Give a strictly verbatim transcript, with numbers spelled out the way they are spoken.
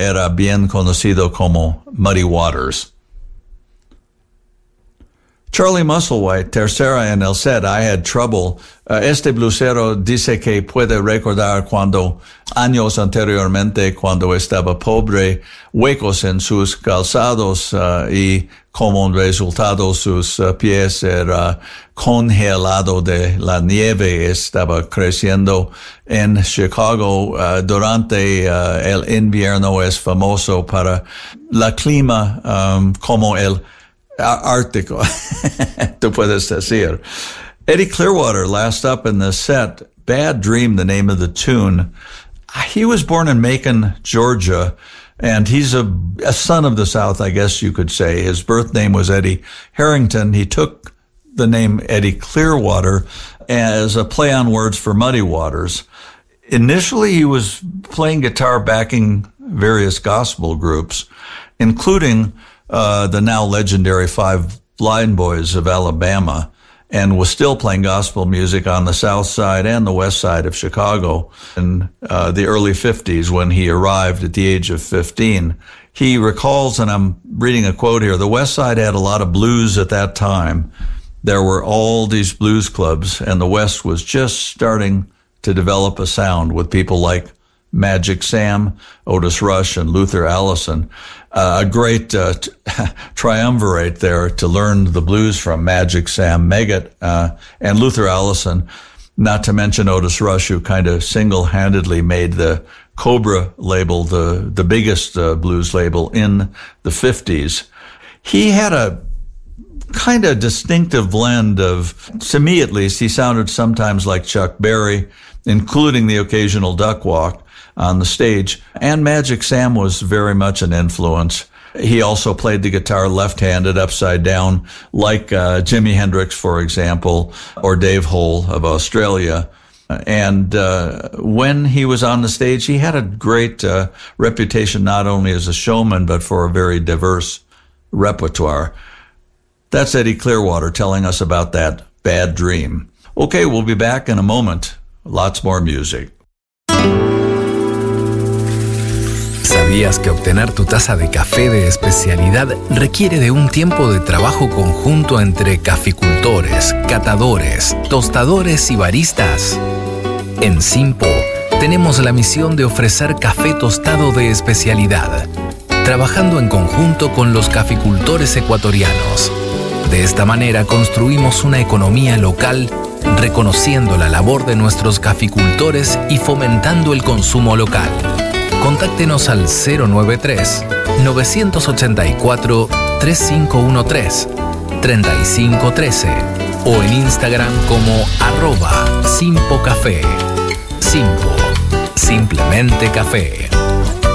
era bien conocido como Muddy Waters. Charlie Musselwhite, tercera en el set, I Had Trouble. Uh, este blusero dice que puede recordar cuando años anteriormente, cuando estaba pobre, huecos en sus calzados uh, y como un resultado sus uh, pies era congelado de la nieve, estaba creciendo en Chicago uh, durante uh, el invierno. Es famoso para la clima um, como el Ártico, tú puedes decir. Eddie Clearwater, last up in the set, Bad Dream, the name of the tune. He was born in Macon, Georgia, and he's a, a son of the South, I guess you could say. His birth name was Eddie Harrington. He took the name Eddie Clearwater as a play on words for Muddy Waters. Initially, he was playing guitar backing various gospel groups, including Uh, the now legendary Five Blind Boys of Alabama, and was still playing gospel music on the south side and the west side of Chicago in uh, the early fifties when he arrived at the age of fifteen. He recalls, and I'm reading a quote here, the west side had a lot of blues at that time. There were all these blues clubs, and the west was just starting to develop a sound with people like Magic Sam, Otis Rush, and Luther Allison. Uh, a great uh, t- triumvirate there to learn the blues from: Magic Sam, Meggett, uh, and Luther Allison, not to mention Otis Rush, who kind of single-handedly made the Cobra label the, the biggest uh, blues label in the fifties. He had a kind of distinctive blend of, to me at least, he sounded sometimes like Chuck Berry, including the occasional duck walk on the stage, and Magic Sam was very much an influence. He also played the guitar left-handed, upside down, like uh, Jimi Hendrix, for example, or Dave Hole of Australia. And uh, when he was on the stage, he had a great uh, reputation not only as a showman, but for a very diverse repertoire. That's Eddie Clearwater telling us about that Bad Dream. Okay, we'll be back in a moment. Lots more music. ¿Sabías que obtener tu taza de café de especialidad requiere de un tiempo de trabajo conjunto entre caficultores, catadores, tostadores y baristas? En Simpo tenemos la misión de ofrecer café tostado de especialidad, trabajando en conjunto con los caficultores ecuatorianos. De esta manera construimos una economía local, reconociendo la labor de nuestros caficultores y fomentando el consumo local. Contáctenos al cero noventa y tres, novecientos ochenta y cuatro, treinta y cinco trece, treinta y cinco trece o en Instagram como arroba Simpo Café. Simpo, simplemente café.